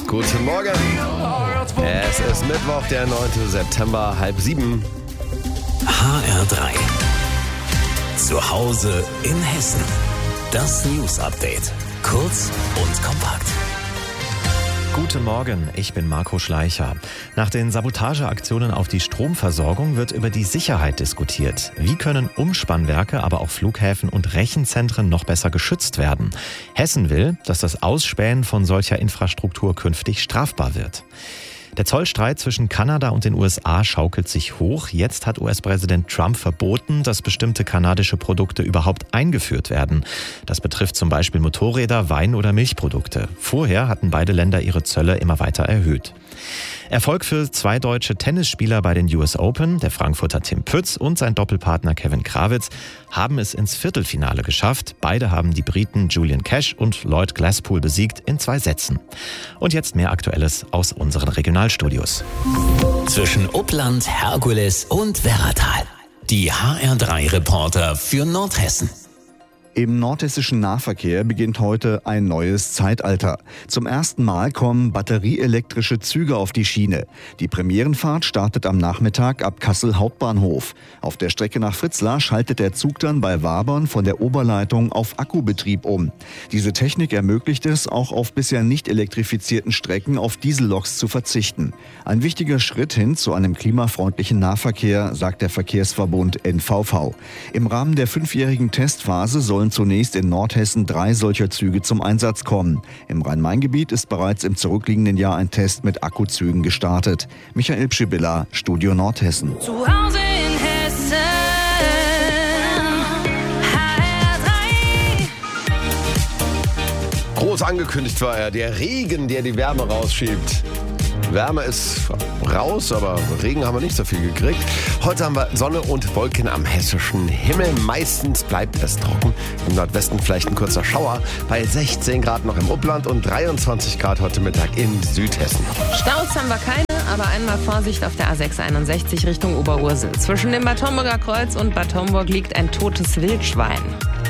Guten Morgen. Es ist Mittwoch, der 9. September, 6:30. HR3. Zu Hause in Hessen. Das News Update. Kurz und kompakt. Guten Morgen, ich bin Marco Schleicher. Nach den Sabotageaktionen auf die Stromversorgung wird über die Sicherheit diskutiert. Wie können Umspannwerke, aber auch Flughäfen und Rechenzentren noch besser geschützt werden? Hessen will, dass das Ausspähen von solcher Infrastruktur künftig strafbar wird. Der Zollstreit zwischen Kanada und den USA schaukelt sich hoch. Jetzt hat US-Präsident Trump verboten, dass bestimmte kanadische Produkte überhaupt eingeführt werden. Das betrifft zum Beispiel Motorräder, Wein- oder Milchprodukte. Vorher hatten beide Länder ihre Zölle immer weiter erhöht. Erfolg für 2 deutsche Tennisspieler bei den US Open. Der Frankfurter Tim Pütz und sein Doppelpartner Kevin Krawitz haben es ins Viertelfinale geschafft. Beide haben die Briten Julian Cash und Lloyd Glasspool besiegt in 2 Sätzen. Und jetzt mehr Aktuelles aus unseren Regionalstudios. Zwischen Uppland, Herkules und Werratal. Die HR3-Reporter für Nordhessen. Im nordhessischen Nahverkehr beginnt heute ein neues Zeitalter. Zum ersten Mal kommen batterieelektrische Züge auf die Schiene. Die Premierenfahrt startet am Nachmittag ab Kassel Hauptbahnhof. Auf der Strecke nach Fritzlar schaltet der Zug dann bei Wabern von der Oberleitung auf Akkubetrieb um. Diese Technik ermöglicht es, auch auf bisher nicht elektrifizierten Strecken auf Dieselloks zu verzichten. Ein wichtiger Schritt hin zu einem klimafreundlichen Nahverkehr, sagt der Verkehrsverbund NVV. Im Rahmen der 5-jährigen Testphase sollen zunächst in Nordhessen 3 solcher Züge zum Einsatz kommen. Im Rhein-Main-Gebiet ist bereits im zurückliegenden Jahr ein Test mit Akkuzügen gestartet. Michael Pschibilla, Studio Nordhessen. Zu Hause in Hessen. HR3. Groß angekündigt war der Regen, der die Wärme rausschiebt. Wärme ist raus, aber Regen haben wir nicht so viel gekriegt. Heute haben wir Sonne und Wolken am hessischen Himmel. Meistens bleibt es trocken. Im Nordwesten vielleicht ein kurzer Schauer. Bei 16 Grad noch im Uppland und 23 Grad heute Mittag in Südhessen. Staus haben wir keine, aber einmal Vorsicht auf der A661 Richtung Oberursel. Zwischen dem Bad Homburger Kreuz und Bad Homburg liegt ein totes Wildschwein.